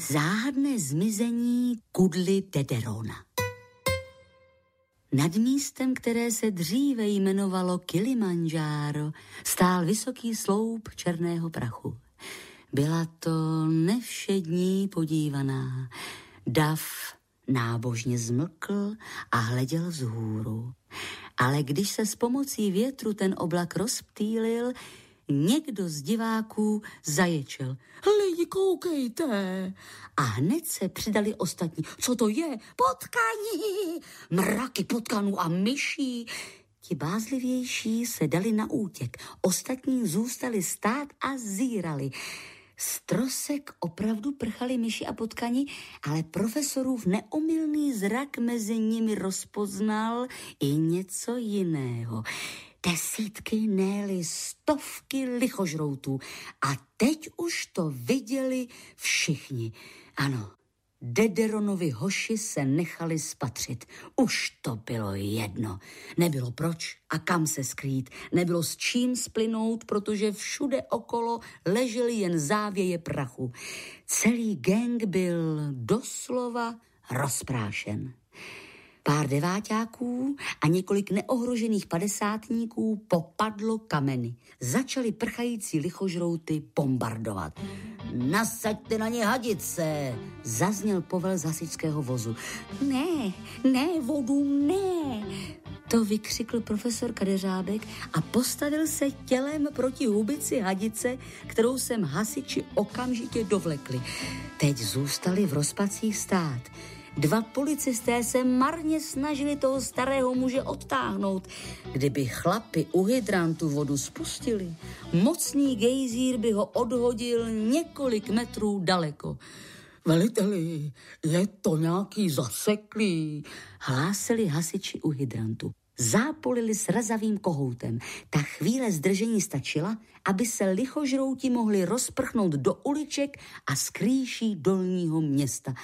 Záhadné zmizení kudly Dederona. Nad místem, které se dříve jmenovalo Kilimandžáro, stál vysoký sloup černého prachu. Byla to nevšední podívaná. Dav nábožně zmlkl a hleděl vzhůru. Ale když se s pomocí větru ten oblak rozptýlil, někdo z diváků zaječel. Lidi, koukejte! A hned se přidali ostatní. Co to je? Potkaní! Mraky potkanů a myší. Ti bázlivější se dali na útěk. Ostatní zůstali stát a zírali. Z trosek opravdu prchali myši a potkani, ale profesorův neomylný zrak mezi nimi rozpoznal i něco jiného. Desítky, ne-li stovky lichožroutů. A teď už to viděli všichni. Ano, Dederonovi hoši se nechali spatřit. Už to bylo jedno. Nebylo proč a kam se skrýt. Nebylo s čím splynout, protože všude okolo ležely jen závěje prachu. Celý gang byl doslova rozprášen. Pár deváťáků a několik neohrožených padesátníků popadlo kameny. Začali prchající lichožrouty bombardovat. Nasaďte na ně hadice, zazněl povel z hasičského vozu. Ne, vodu ne, to vykřikl profesor Kadeřábek a postavil se tělem proti hubici hadice, kterou sem hasiči okamžitě dovlekli. Teď zůstali v rozpacích stát. Dva policisté se marně snažili toho starého muže odtáhnout. Kdyby chlapi u hydrantu vodu spustili, mocný gejzír by ho odhodil několik metrů daleko. Veliteli, je to nějaký zaseklý, hlásili hasiči u hydrantu. Zápolili srazavým kohoutem. Ta chvíle zdržení stačila, aby se lichožrouti mohli rozprchnout do uliček a skrýší dolního města.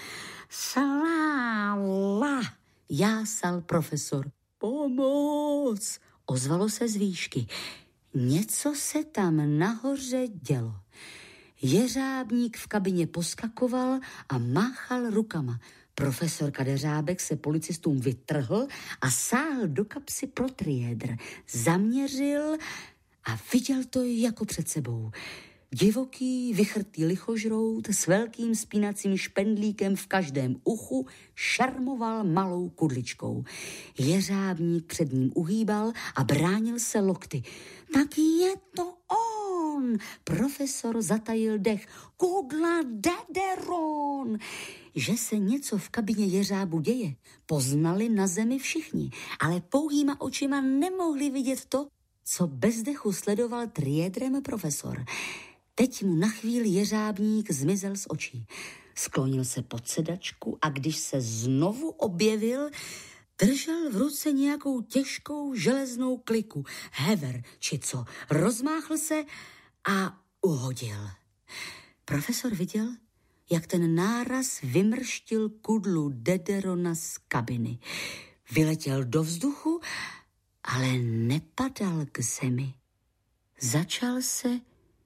Sláva, jásal profesor. Pomoc, ozvalo se z výšky. Něco se tam nahoře dělo. Jeřábník v kabině poskakoval a máchal rukama. Profesor Kadeřábek se policistům vytrhl a sáhl do kapsy pro triédr. Zaměřil a viděl to jako před sebou. Divoký, vychrtý lichožrout s velkým spínacím špendlíkem v každém uchu šarmoval malou kudličkou. Jeřábník před ním uhýbal a bránil se lokty. Tak je to on! Profesor zatajil dech. Kudla Dederon! Že se něco v kabině jeřábu děje, poznali na zemi všichni, ale pouhýma očima nemohli vidět to, co bez dechu sledoval triédrem profesor. Teď mu na chvíli jeřábník zmizel z očí. Sklonil se pod sedačku a když se znovu objevil, držel v ruce nějakou těžkou železnou kliku, hever či co. Rozmáchl se a uhodil. Profesor viděl, jak ten náraz vymrštil kudlu Dederona z kabiny. Vyletěl do vzduchu, ale nepadal k zemi. Začal se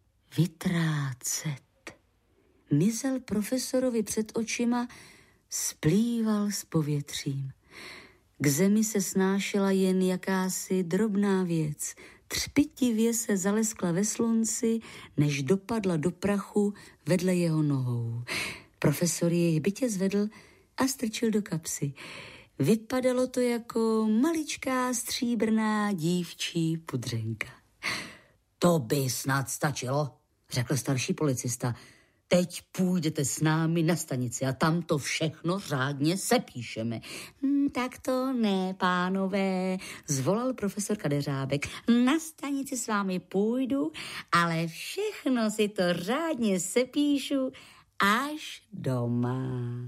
vytrácet. Mizel profesorovi před očima, splýval s povětřím. K zemi se snášela jen jakási drobná věc. Třpitivě se zaleskla ve slunci, než dopadla do prachu vedle jeho nohou. Profesor ji hbitě zvedl a strčil do kapsy. Vypadalo to jako maličká stříbrná dívčí pudřenka. To by snad stačilo, řekl starší policista. Teď půjdete s námi na stanici a tam to všechno řádně sepíšeme. Tak to ne, pánové, zvolal profesor Kadeřábek. Na stanici s vámi půjdu, ale všechno si to řádně sepíšu až doma.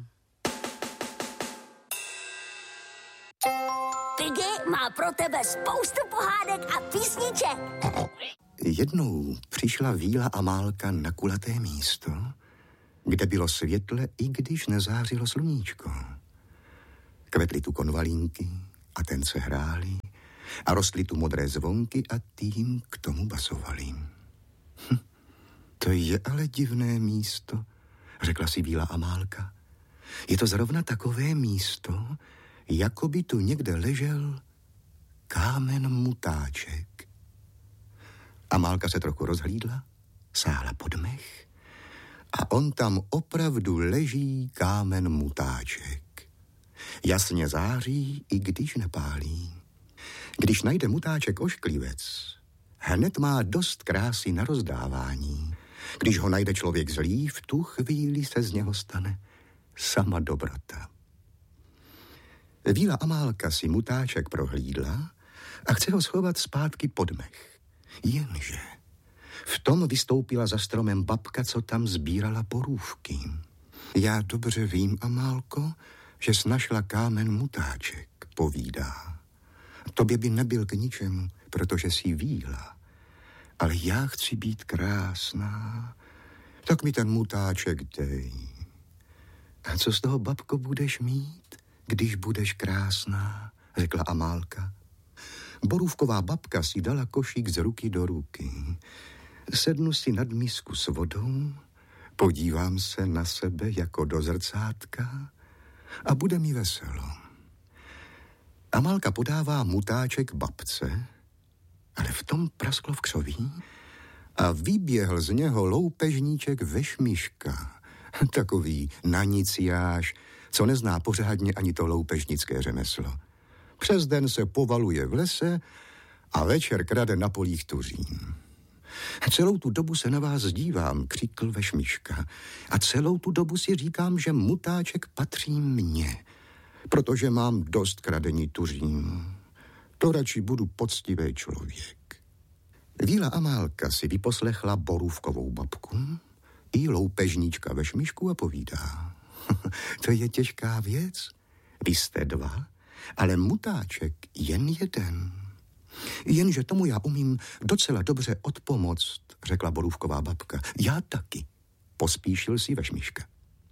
Piggy má pro tebe spoustu pohádek a písniček. Jednou přišla Víla Amálka na kulaté místo, kde bylo světle, i když nezářilo sluníčko. Kvetly tu konvalínky a tence hrály a rostly tu modré zvonky a tým k tomu basovali. To je ale divné místo, řekla si Víla Amálka. Je to zrovna takové místo, jako by tu někde ležel kámen mutáček. Amálka se trochu rozhlídla, sáhla pod mech a on tam opravdu leží kámen mutáček. Jasně září, i když nepálí. Když najde mutáček ošklivec, hned má dost krásy na rozdávání. Když ho najde člověk zlý, v tu chvíli se z něho stane sama dobrota. Víla Amálka si mutáček prohlídla a chce ho schovat zpátky pod mech. Jenže v tom vystoupila za stromem babka, co tam sbírala borůvky. Já dobře vím, Amálko, že jsi našla kámen mutáček, povídá. Tobě by nebyl k ničemu, protože jsi Víla. Ale já chci být krásná, tak mi ten mutáček dej. A co z toho, babko, budeš mít, když budeš krásná, řekla Amálka. Borůvková babka si dala košík z ruky do ruky. Sednu si nad misku s vodou, podívám se na sebe jako do zrcátka a bude mi veselo. Amálka podává mutáček babce, ale v tom prasklo v křoví a vyběhl z něho loupežníček Vešmiška. Takový naniciáš, co nezná pořádně ani to loupežnické řemeslo. Přes den se povaluje v lese a večer krade na polích tuřín. Celou tu dobu se na vás dívám, křikl Vešmiška. A celou tu dobu si říkám, že mutáček patří mně, protože mám dost kradení tuřín. To radši budu poctivý člověk. Víla Amálka si vyposlechla borůvkovou babku i loupežníčka Vešmišku a povídá. To je těžká věc. Vy jste dva, ale mutáček jen jeden. Jenže tomu já umím docela dobře odpomoct, řekla borůvková babka. Já taky, pospíšil si Vešmiška.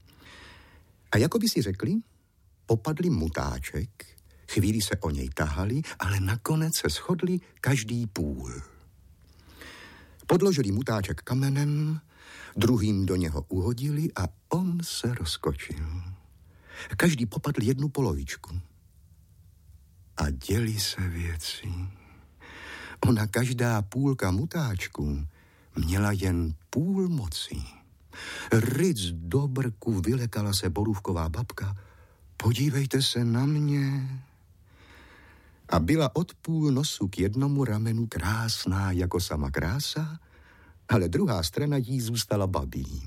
A jako by si řekli, popadli mutáček, chvíli se o něj tahali, ale nakonec se shodli každý půl. Podložili mutáček kamenem, druhým do něho uhodili a on se rozkočil. Každý popadl jednu polovičku. A děli se věci. Ona každá půlka mutáčku měla jen půl moci. Ryc do brku vylekala se borůvková babka. Podívejte se na mě. A byla od půl nosu k jednomu ramenu krásná jako sama krása, ale druhá strana jí zůstala babí.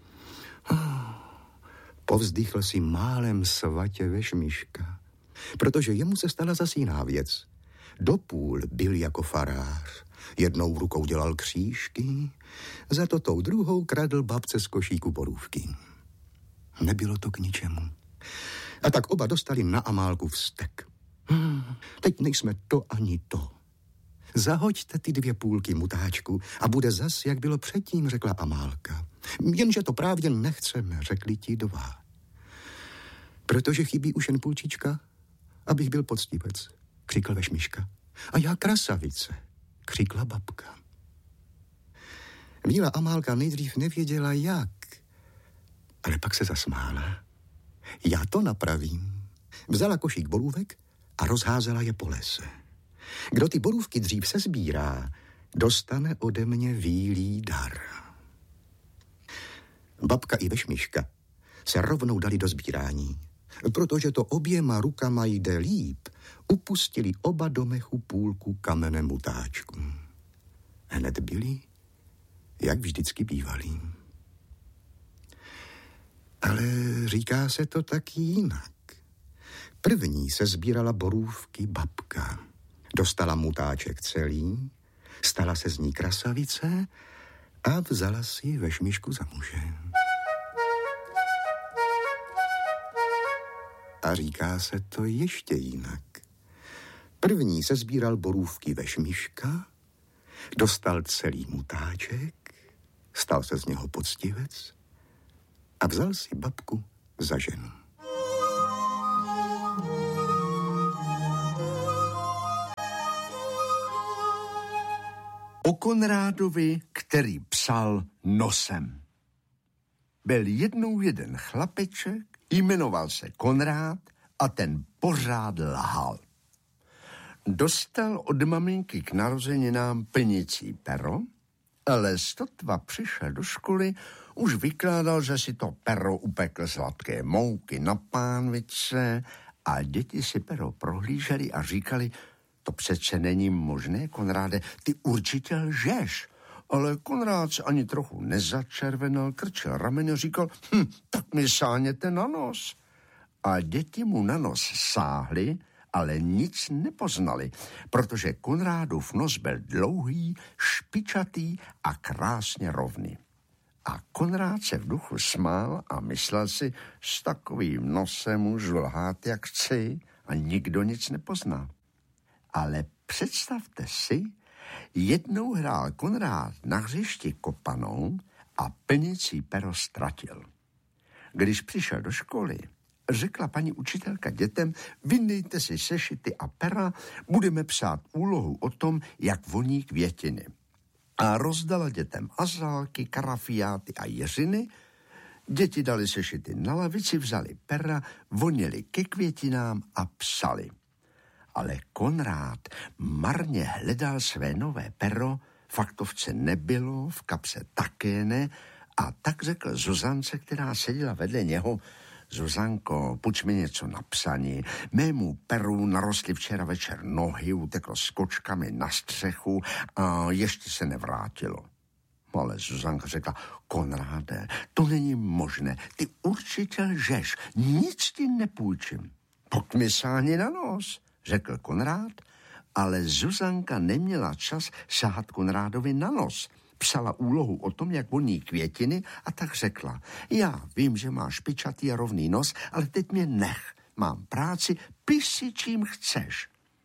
Povzdychl si málem svatě Vešmiška, protože jemu se stala zas jiná věc. Dopůl byl jako farář. Jednou rukou dělal křížky, za to tou druhou kradl babce z košíku borůvky. Nebylo to k ničemu. A tak oba dostali na Amálku vztek. Teď nejsme to ani to. Zahoďte ty dvě půlky mutáčku a bude zas, jak bylo předtím, řekla Amálka. Jenže to právě nechceme, řekli ti dva. Protože chybí už jen půlčička, abych byl poctivec, křikl Vešmiška. A já krasavice, křikla babka. Víla Amálka nejdřív nevěděla jak, ale pak se zasmála. Já to napravím. Vzala košík borůvek a rozházela je po lese. Kdo ty borůvky dřív sesbírá, dostane ode mě vílý dar. Babka i Vešmiška se rovnou dali do sbírání. Protože to oběma rukama jde líp, upustili oba do mechu půlku kamene mutáčku. Hned byli, jak vždycky bývalí. Ale říká se to taky jinak. První se sbírala borůvky babka. Dostala mutáček celý, stala se z ní krasavice a vzala si Vešmišku za muže. A říká se to ještě jinak. První se sbíral borůvky Vešmiška, dostal celý mutáček, stal se z něho poctivec a vzal si babku za ženu. O Konrádovi, který psal nosem. byl jednou jeden chlapeček, jmenoval se Konrád a ten pořád lhal. Dostal od maminky k narozeninám plnicí pero, ale sotva přišel do školy, už vykládal, že si to pero upekl sladké mouky na pánvice a děti si pero prohlíželi a říkali, to přece není možné, Konráde, ty určitě lžeš. Ale Konrád se ani trochu nezačervenal, krčil rameny a říkal, tak mi sáhněte na nos. A děti mu na nos sáhly, ale nic nepoznali, protože Konrádův nos byl dlouhý, špičatý a krásně rovný. A Konrád se v duchu smál a myslel si, s takovým nosem můžu lhát, jak chci a nikdo nic nepozná. Ale představte si, jednou hrál Konrád na hřišti kopanou a plnicí pero ztratil. Když přišel do školy, řekla paní učitelka dětem, vyndejte si sešity a pera, budeme psát úlohu o tom, jak voní květiny. A rozdala dětem azálky, karafiáty a jeřiny. Děti dali sešity na lavici, vzali pera, vonili ke květinám a psali. Ale Konrád marně hledal své nové pero, v faktovce nebylo, v kapse také ne, a tak řekl Zuzance, která seděla vedle něho, Zuzanko, půjč mi něco na psaní. Mému peru narostly včera večer nohy, uteklo s kočkami na střechu a ještě se nevrátilo. Ale Zuzanka řekla, Konráde, to není možné, ty určitě lžeš, nic ti nepůjčím. Pojď mi sáhni na nos, řekl Konrád, ale Zuzanka neměla čas sahat Konrádovi na nos. Psala úlohu o tom, jak voní květiny a tak řekla, já vím, že máš špičatý a rovný nos, ale teď mě nech, mám práci, piš si čím chceš.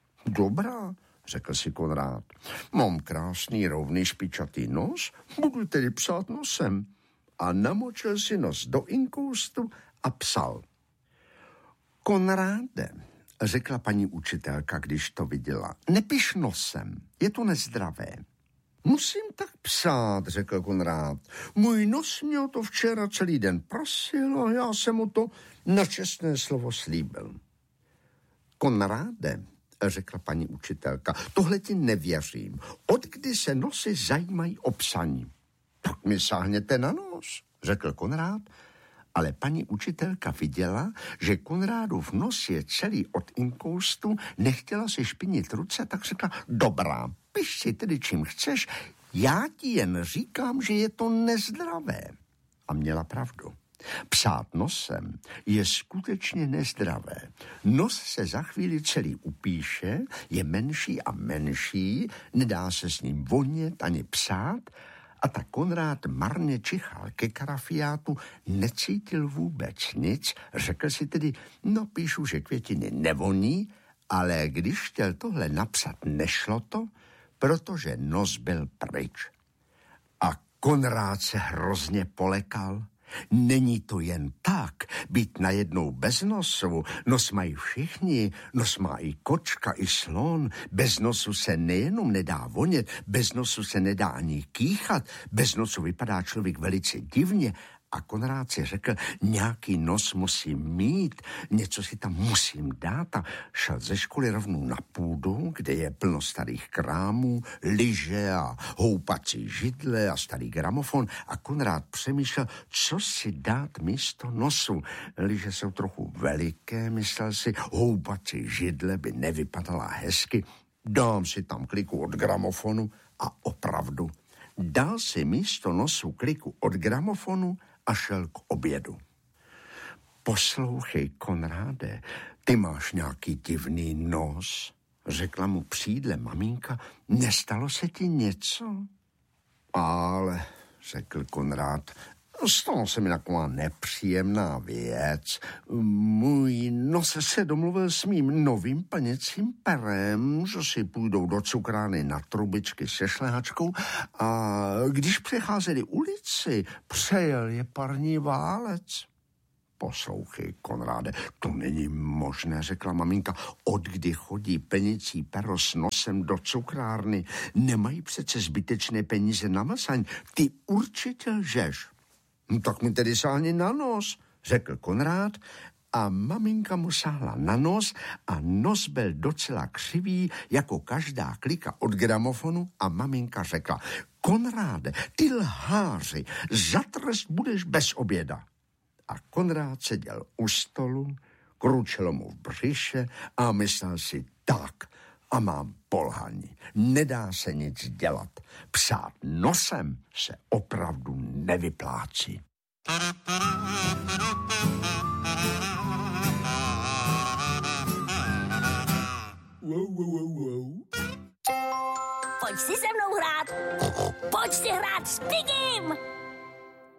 Dobrá, řekl si Konrád, mám krásný rovný špičatý nos, budu tedy psát nosem. A namočil si nos do inkoustu a psal. Konráde, řekla paní učitelka, když to viděla, nepiš nosem, je to nezdravé. Musím tak psát, řekl Konrád. Můj nos mě o to včera celý den prosil a já jsem mu to na čestné slovo slíbil. Konráde, řekla paní učitelka, tohle ti nevěřím. Odkdy se nosy zajímají o psaní? Tak mi sáhněte na nos, řekl Konrád, ale paní učitelka viděla, že Konrádův nos je celý od inkoustu, nechtěla si špinit ruce, tak řekla, dobrá, piš si tedy čím chceš, já ti jen říkám, že je to nezdravé. A měla pravdu. Psát nosem je skutečně nezdravé. Nos se za chvíli celý upíše, je menší a menší, nedá se s ním vonět ani psát, a tak Konrád marně čichal ke karafiátu, necítil vůbec nic, řekl si tedy, no píšu, že květiny nevoní, ale když chtěl tohle napsat, nešlo to, protože nos byl pryč. A Konrád se hrozně polekal. Není to jen tak, být najednou bez nosu. Nos mají všichni, nos má i kočka, i slon. Bez nosu se nejenom nedá vonět, bez nosu se nedá ani kýchat, bez nosu vypadá člověk velice divně. A Konrád si řekl, nějaký nos musím mít, něco si tam musím dát a šel ze školy rovnou na půdu, kde je plno starých krámů, lyže a houpací židle a starý gramofon a Konrád přemýšlel, co si dát místo nosu. Lyže jsou trochu veliké, myslel si, houpací židle by nevypadala hezky, dám si tam kliku od gramofonu a opravdu dal si místo nosu kliku od gramofonu a šel k obědu. Poslouchej, Konráde, ty máš nějaký divný nos, řekla mu při jídle maminka, nestalo se ti něco? Ale, řekl Konrád, stala se mi taková nepříjemná věc. Můj nos se domluvil s mým novým plnicím perem, že si půjdou do cukrárny na trubičky se šlehačkou a když přecházeli ulici, přejel je parní válec. Poslouchej, Konráde, to není možné, řekla maminka. Odkdy chodí plnicí pero s nosem do cukrárny? Nemají přece zbytečné peníze na masaň. Ty určitě lžeš. No tak mi tedy sáhni na nos, řekl Konrád a maminka mu sáhla na nos a nos byl docela křivý jako každá klika od gramofonu a maminka řekla: Konráde, ty lháři, za trest budeš bez oběda. A Konrád seděl u stolu, kručelo mu v břiše a myslel si: tak, a mám polhaní, nedá se nic dělat. Psát nosem se opravdu nevyplácí. Pojď si se mnou hrát. Pojď si hrát s Pigim.